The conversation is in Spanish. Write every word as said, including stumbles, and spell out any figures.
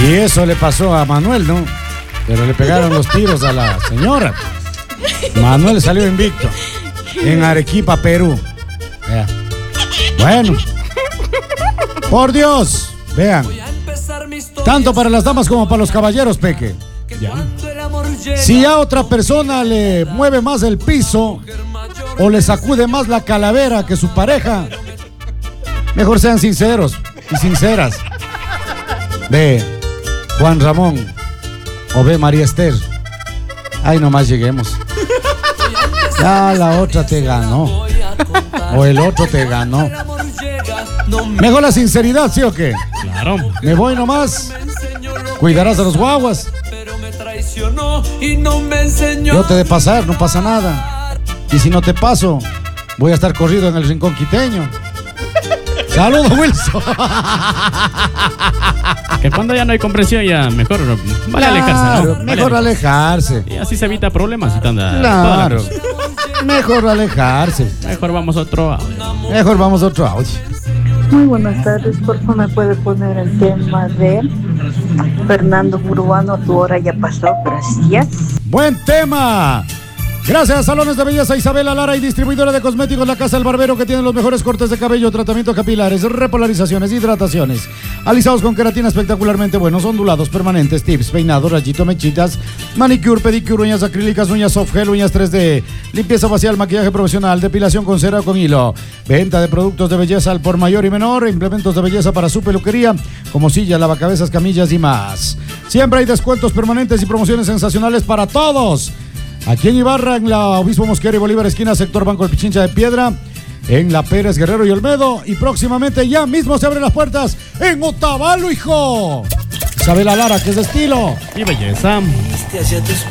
Y eso le pasó a Manuel, ¿no? Pero le pegaron los tiros a la señora. Manuel salió invicto en Arequipa, Perú. Vea. Bueno. Por Dios. Vean. Tanto para las damas como para los caballeros, Peque. Ya. Si a otra persona le mueve más el piso o le sacude más la calavera que su pareja, mejor sean sinceros y sinceras. Ve Juan Ramón o ve María Esther. Ahí nomás lleguemos. Ya la otra te ganó o el otro te ganó. Mejor la sinceridad, ¿sí o qué? Claro. Me voy nomás. Cuidarás a los guaguas. Yo te de pasar, no pasa nada. Y si no te paso, voy a estar corrido en el rincón quiteño. Saludos, Wilson. Que cuando ya no hay comprensión, ya mejor vale Claro, alejarse, ¿no? mejor Vale alejarse. Y así se evita problemas. Y tanda, Claro. Mejor alejarse. Mejor vamos a otro audio. Mejor vamos a otro audio. Muy buenas tardes, por favor me puede poner el tema de Fernando Buruano, tu hora ya pasó, gracias. Buen tema. Gracias, Salones de Belleza Isabela Lara y distribuidora de cosméticos La Casa del Barbero, que tiene los mejores cortes de cabello, tratamientos capilares, repolarizaciones, hidrataciones, alisados con queratina espectacularmente buenos, ondulados, permanentes, tips, peinados, rayito, mechitas, manicure, pedicure, uñas acrílicas, uñas soft gel, uñas tres D, limpieza facial, maquillaje profesional, depilación con cera o con hilo, venta de productos de belleza al por mayor y menor, implementos de belleza para su peluquería, como sillas, lavacabezas, camillas y más. Siempre hay descuentos permanentes y promociones sensacionales para todos. Aquí en Ibarra, en la Obispo Mosquera y Bolívar, esquina, sector Banco del Pichincha de Piedra, en la Pérez, Guerrero y Olmedo, y próximamente ya mismo se abren las puertas en Otavalo, hijo. Isabela Lara, que es de estilo Y belleza.